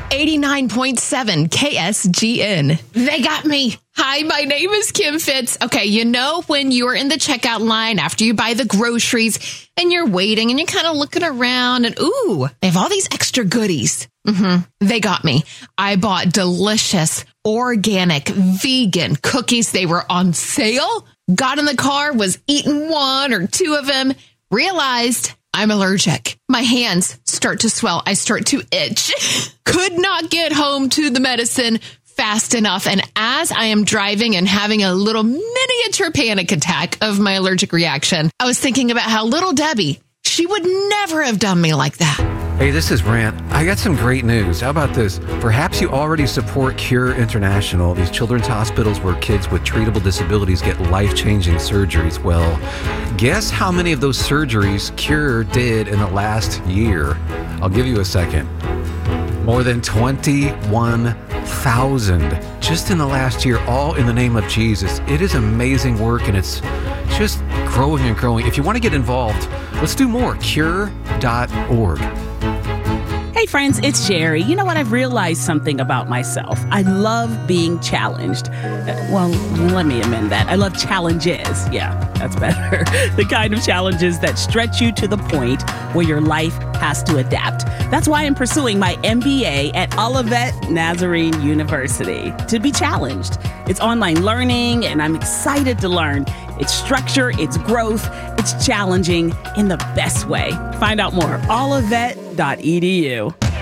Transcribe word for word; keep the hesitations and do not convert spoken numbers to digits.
eighty-nine point seven K S G N. They got me. Hi, my name is Kim Fitz. Okay, you know when you're in the checkout line after you buy the groceries and you're waiting and you're kind of looking around and, ooh, they have all these extra goodies. Mm-hmm. They got me. I bought delicious, organic, vegan cookies. They were on sale. Got in the car, was eating one or two of them, realized I'm allergic. My hands start to swell. I start to itch. Could not get home to the medicine fast enough. And as I am driving and having a little miniature panic attack of my allergic reaction, I was thinking about how little Debbie, she would never have done me like that. Hey, this is Brant. I got some great news. How about this? Perhaps you already support Cure International, these children's hospitals where kids with treatable disabilities get life-changing surgeries. Well, guess how many of those surgeries Cure did in the last year? I'll give you a second. More than twenty-one thousand just in the last year, all in the name of Jesus. It is amazing work, and it's just growing and growing. If you want to get involved, let's do more. cure dot org. Hey friends, it's Jerry. You know what? I've realized something about myself. I love being challenged. Uh, well, let me amend that. I love challenges. Yeah, that's better. The kind of challenges that stretch you to the point where your life has to adapt. That's why I'm pursuing my M B A at Olivet Nazarene University, to be challenged. It's online learning, and I'm excited to learn its structure, its growth, it's challenging in the best way. Find out more, olivet dot e d u.